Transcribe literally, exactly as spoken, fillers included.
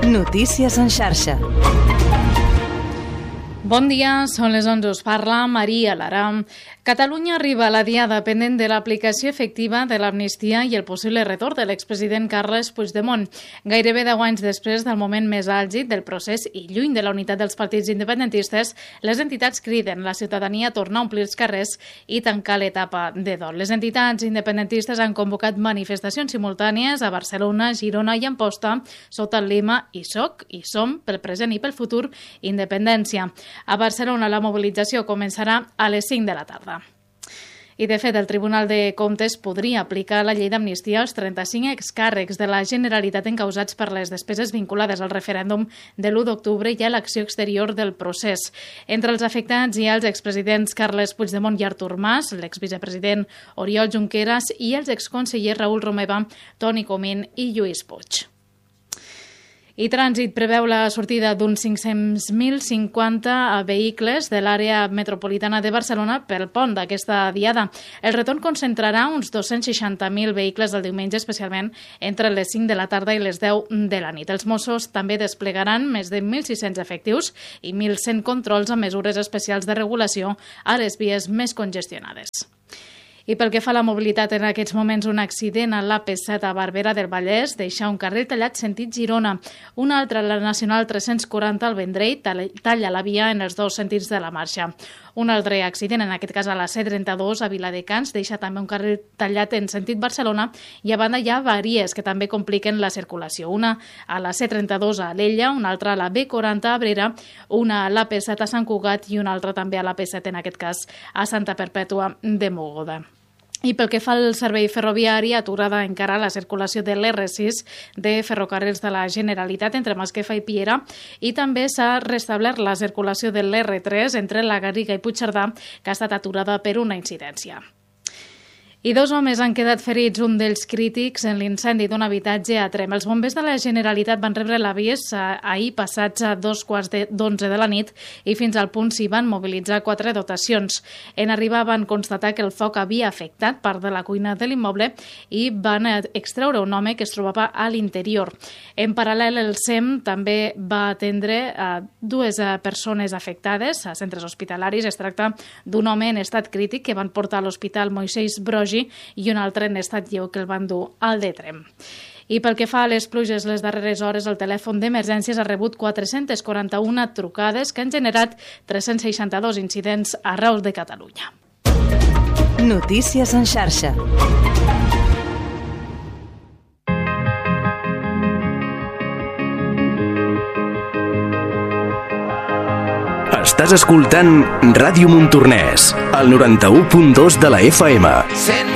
Notícies en xarxa. Bon dia, són les onze, us parla Maria Lara. Catalunya arriba a la diada pendent de l'aplicació efectiva de l'amnistia i el possible retorn de l'expresident Carles Puigdemont. Gairebé deu anys després del moment més àlgid del procés i lluny de la unitat dels partits independentistes, les entitats criden la ciutadania a tornar a omplir els carrers i tancar l'etapa de dol. Les entitats independentistes han convocat manifestacions simultànies a Barcelona, Girona i Amposta sota el lema "Hi soc, hi som, pel present i pel futur, independència". A Barcelona la mobilització començarà a les cinc de la tarda. I, de fet, el Tribunal de Comptes podria aplicar la llei d'amnistia als trenta-cinc excàrrecs de la Generalitat encausats per les despeses vinculades al referèndum de l'u d'octubre i a l'acció exterior del procés. Entre els afectats hi ha els expresidents Carles Puigdemont i Artur Mas, l'exvicepresident Oriol Junqueras i els exconsellers Raül Romeva, Toni Comín i Lluís Puig. I Trànsit preveu la sortida d'uns cinc-cents mil cinquanta vehicles de l'àrea metropolitana de Barcelona pel pont d'aquesta diada. El retorn concentrarà uns dos-cents seixanta mil vehicles el diumenge, especialment entre les cinc de la tarda i les deu de la nit. Els Mossos també desplegaran més de mil sis-cents efectius i mil cent controls amb mesures especials de regulació a les vies més congestionades. I pel que fa a la mobilitat, en aquests moments un accident a l'A P set a Barberà del Vallès deixa un carril tallat sentit Girona. Un altre, la Nacional tres-cents quaranta al Vendrell, talla la via en els dos sentits de la marxa. Un altre accident, en aquest cas a la C trenta-dos a Viladecans, deixa també un carril tallat en sentit Barcelona i a banda hi ha varies que també compliquen la circulació. Una a la C trenta-dos a Alella, una altra a la B quaranta a Abrera, una a l'A P set a Sant Cugat i una altra també a l'A P set, en aquest cas a Santa Perpètua de Mogoda. I pel que fa al servei ferroviari, aturada encara la circulació de l'R sis de Ferrocarrils de la Generalitat entre Masquefa i Piera, i també s'ha restablert la circulació de l'R tres entre la Garriga i Puigcerdà, que ha estat aturada per una incidència. I dos homes han quedat ferits, un d'ells crítics, en l'incendi d'un habitatge a Tremp. Els bombers de la Generalitat van rebre l'avís ahir passats a dos quarts d'onze de la nit i fins al punt s'hi van mobilitzar quatre dotacions. En arribar van constatar que el foc havia afectat part de la cuina de l'immoble i van extreure un home que es trobava a l'interior. En paral·lel, el S E M també va atendre a dues persones afectades a centres hospitalaris. Es tracta d'un home en estat crític que van portar a l'Hospital Moisès Broggi i un altre en estat lleu que el van dur al de Tremp. I pel que fa a les pluges, les darreres hores el telèfon d'emergències ha rebut quatre-cents quaranta-una trucades que han generat tres-cents seixanta-dos incidents arreu de Catalunya. Notícies en xarxa. Estàs escoltant Ràdio Montornès, al noranta-u punt dos de la F M.